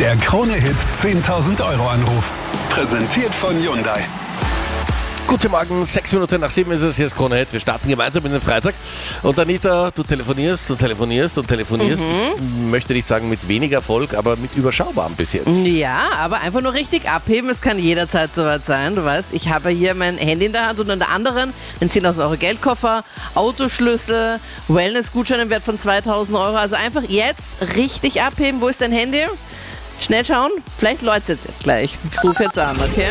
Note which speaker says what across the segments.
Speaker 1: Der Krone-Hit 10.000 Euro Anruf. Präsentiert von Hyundai.
Speaker 2: Guten Morgen, 6 Minuten nach 7 ist es, hier ist Krone-Hit. Wir starten gemeinsam in den Freitag. Und Anita, du telefonierst und telefonierst und telefonierst. Ich möchte nicht sagen mit weniger Erfolg, aber mit überschaubarem bis jetzt.
Speaker 3: Ja, aber einfach nur richtig abheben. Es kann jederzeit soweit sein. Du weißt, ich habe hier mein Handy in der Hand und an der anderen einen 10.000 Euro Geldkoffer, Autoschlüssel, Wellness-Gutschein im Wert von 2.000 Euro. Also einfach jetzt richtig abheben. Wo ist dein Handy? Schnell schauen. Vielleicht läutet es jetzt gleich. Ich rufe jetzt an, okay?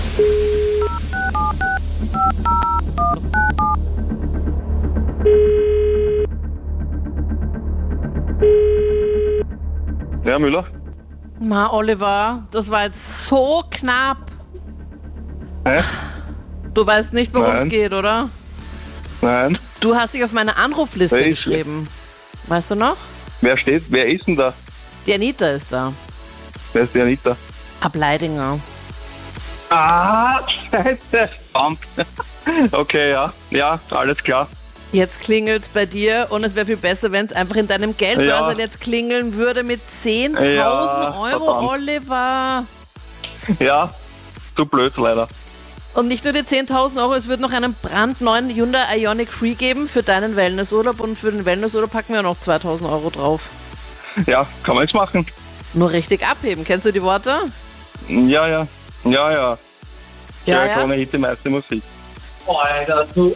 Speaker 4: Ja, Müller?
Speaker 3: Ma, Oliver, das war jetzt so knapp.
Speaker 4: Hä?
Speaker 3: Du weißt nicht, worum es
Speaker 4: Nein.
Speaker 3: geht, oder?
Speaker 4: Nein.
Speaker 3: Du hast dich auf meine Anrufliste
Speaker 4: Wer ist
Speaker 3: geschrieben. Weißt du noch?
Speaker 4: Wer steht? Wer ist denn da?
Speaker 3: Die Anita ist da.
Speaker 4: Wer ist die Anita?
Speaker 3: Ab Leidinger.
Speaker 4: Ah, scheiße. Verdammt. Okay, ja. Ja, alles klar.
Speaker 3: Jetzt klingelt's bei dir und es wäre viel besser, wenn es einfach in deinem Geldbörsel
Speaker 4: Ja.
Speaker 3: jetzt klingeln würde mit 10.000
Speaker 4: Ja,
Speaker 3: Euro,
Speaker 4: verdammt.
Speaker 3: Oliver.
Speaker 4: Ja, zu blöd leider.
Speaker 3: Und nicht nur die 10.000 Euro, es wird noch einen brandneuen Hyundai Ioniq Free geben für deinen Wellnessurlaub und für den Wellnessurlaub packen wir noch 2.000 Euro drauf.
Speaker 4: Ja, kann man jetzt machen.
Speaker 3: Nur richtig abheben. Kennst du die Worte?
Speaker 4: Ja, ja. Ja, ja.
Speaker 3: Ja, ja.
Speaker 4: Krone Hit, die meiste Musik.
Speaker 5: Alter, du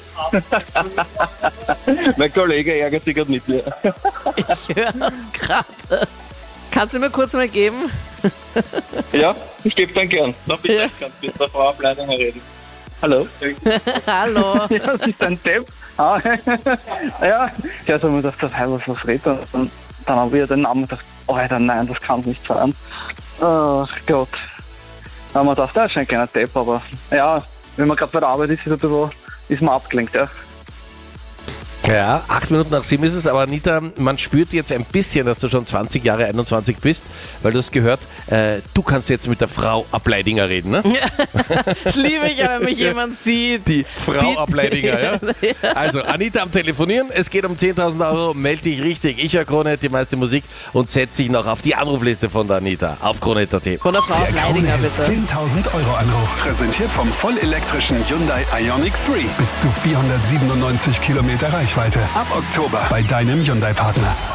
Speaker 4: Mein Kollege ärgert sich gerade mit mir.
Speaker 3: Ich höre das gerade. Kannst du mir kurz mal geben?
Speaker 4: Ja, ich gebe dann gern. Na bitte,
Speaker 3: Ja.
Speaker 4: kannst du mit der Frau Ableidinger reden. Hallo?
Speaker 3: Hallo.
Speaker 4: Ja, das ist ein Depp. Ah, ja, ich habe mir gedacht, was redet er? Und dann habe ich den Namen gedacht, oh Alter, nein, das kann nicht sein. Ach Gott. Dann haben wir gedacht, das ist ein kleiner Depp, aber ja, wenn man gerade bei der Arbeit ist, ist man abgelenkt, ja.
Speaker 2: Ja, 8 Minuten nach 7 ist es, aber Anita, man spürt jetzt ein bisschen, dass du schon 20 Jahre 21 bist, weil du hast gehört, du kannst jetzt mit der Frau Ableidinger reden, ne?
Speaker 3: Das liebe ich ja, wenn mich jemand sieht.
Speaker 2: Die Frau Ableidinger, ja?
Speaker 3: Ja.
Speaker 2: Also, Anita am Telefonieren, es geht um 10.000 Euro, melde dich richtig. Ich höre Krone, die meiste Musik und setze dich noch auf die Anrufliste von der Anita auf Krone.at.
Speaker 3: Von der Frau
Speaker 1: Der
Speaker 3: Leidinger,
Speaker 1: Krone-Hit
Speaker 3: bitte.
Speaker 1: 10.000 Euro Anruf. Präsentiert vom vollelektrischen Hyundai Ioniq 3. Bis zu 497 Kilometer Reichweite. Ab Oktober bei deinem Hyundai-Partner.